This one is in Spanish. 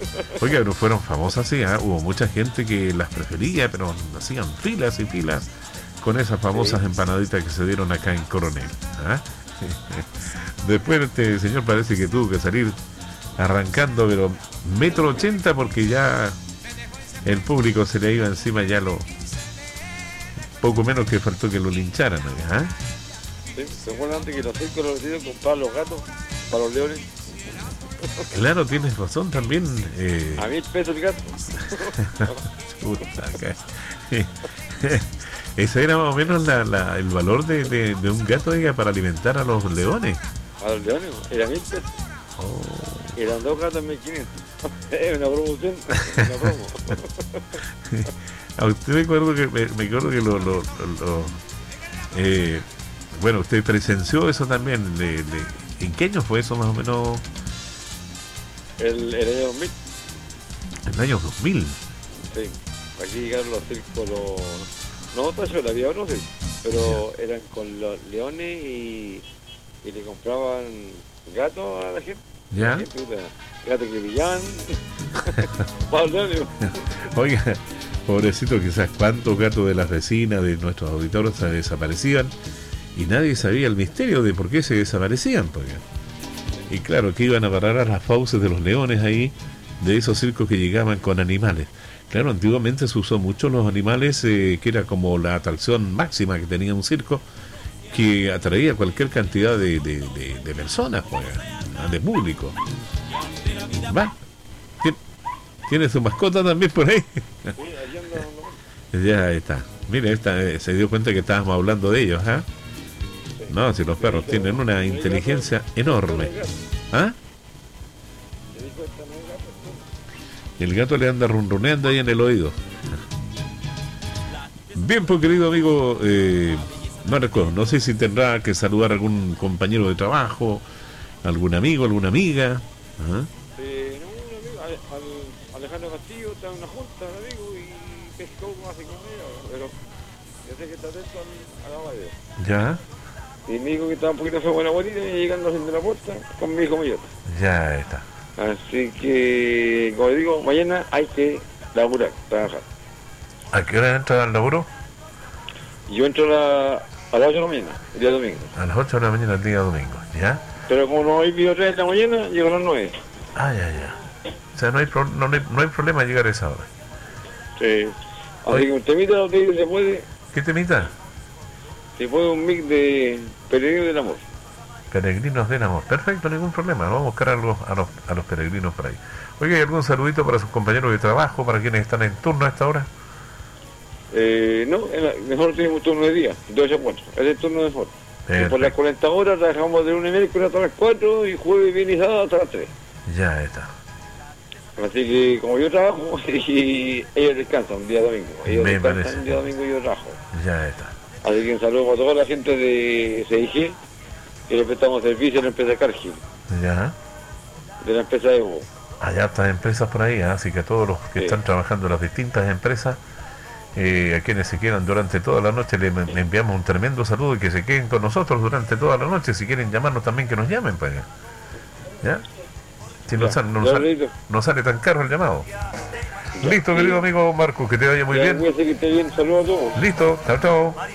Oiga, pero fueron famosas, sí, ¿ah? Hubo mucha gente que las prefería, pero hacían filas y filas con esas famosas Sí. empanaditas que se dieron acá en Coronel. ¿Ah? Después este señor parece que tuvo que salir arrancando, pero 1,80 m porque ya el público se le iba encima, ya lo poco menos que faltó que lo lincharan. ¿Ah? Sí, ¿se acuerdan antes que los circos los vecinos compraban los gatos para los leones? Claro, tienes razón también. A 1.000 pesos el gato. Chuta, acá. Ese era más o menos el valor de un gato, oiga, para alimentar a los leones. A los leones, era 1.000 pesos. Oh. Eran dos gatos en 1.500. Es una promoción, una promo. A usted me acuerdo que bueno, usted presenció eso también. ¿En qué año fue eso más o menos? El año 2000, En el año 2000. sí. Aquí llegaron los circos, no, Tayola, había otros, sí. Pero eran con los leones y le compraban gatos a la gente. ¿Ya? Gatos que brillaban. Para los leones. Oiga, pobrecito, quizás cuántos gatos de las vecinas, de nuestros auditores se desaparecían y nadie sabía el misterio de por qué se desaparecían. Pues. Y claro, que iban a parar a las fauces de los leones ahí, de esos circos que llegaban con animales. Claro, antiguamente se usó mucho los animales, que era como la atracción máxima que tenía un circo, que atraía cualquier cantidad de personas, pues, de público. ¿Va? ¿Tiene su mascota también por ahí? Sí, ahí anda, Ya está. Mire, se dio cuenta que estábamos hablando de ellos, ¿ah? No, si los perros tienen una inteligencia enorme. ¿Ah? El gato le anda ronroneando ahí en el oído. Bien, pues querido amigo, Marco, no sé si tendrá que saludar a algún compañero de trabajo, algún amigo, alguna amiga. ¿Ah? no, un amigo, Alejandro Castillo está en una junta, un amigo, y pescó hace con ella, pero yo sé que está atento a la radio. Ya, Y me dijo que estaba un poquito feo con la bolita y llegando haciendo la puerta con mi hijo mayor. ya está. Así que, como digo, mañana hay que laburar, trabajar. ¿A qué hora entra al laburo? Yo entro a las 8 de la mañana, el día domingo. A las 8 de la mañana el día domingo, ¿ya? Pero como no hay video 3 de la mañana, llego a las 9. Ah, ya. O sea, no hay problema llegar a esa hora. Sí. Así que un temita ¿Qué temita? se puede un mix de Peregrino del Amor. Peregrinos del amor. Perfecto, ningún problema. Vamos a buscar algo a los peregrinos por ahí. Oiga, ¿hay algún saludito para sus compañeros de trabajo, para quienes están en turno a esta hora? No, mejor tenemos turno de día, 2 a 4. Es el turno mejor. Por las 40 horas trabajamos de lunes y miércoles hasta las 4 y jueves, viernes y sábado hasta las 3. Ya está. Así que como yo trabajo y ellos descansan un día domingo. Ellos Me descansan parece. un día domingo y yo trabajo. Ya está. Así que un saludo para toda la gente de CIG, que le prestamos servicio a la empresa Cargill, Ya. de la empresa Evo. Hay hartas empresas por ahí, así que a todos los que Sí. están trabajando en las distintas empresas, a quienes se quedan durante toda la noche, le enviamos un tremendo saludo y que se queden con nosotros durante toda la noche. Si quieren llamarnos también, que nos llamen, pues. ¿Ya? Si no, Ya, no sale tan caro el llamado. Listo, querido amigo Marco, que te vaya muy bien. Cuídate, que esté bien, saludos a todos. Listo, chao, chao.